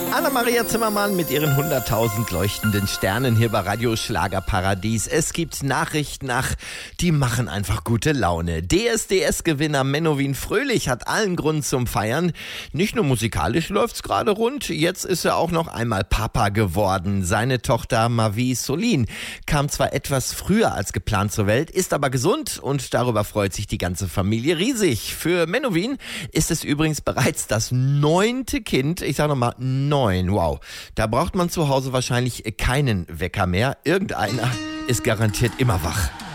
Anna-Maria Zimmermann mit ihren 100.000 leuchtenden Sternen hier bei Radio Schlagerparadies. Es gibt Nachrichten, die machen einfach gute Laune. DSDS-Gewinner Menowin Fröhlich hat allen Grund zum Feiern. Nicht nur musikalisch läuft's gerade rund, jetzt ist er auch noch einmal Papa geworden. Seine Tochter Mavi Solin kam zwar etwas früher als geplant zur Welt, ist aber gesund und darüber freut sich die ganze Familie riesig. Für Menowin ist es übrigens bereits das 9. Kind. Ich sage nochmal 9. Wow, da braucht man zu Hause wahrscheinlich keinen Wecker mehr. Irgendeiner ist garantiert immer wach.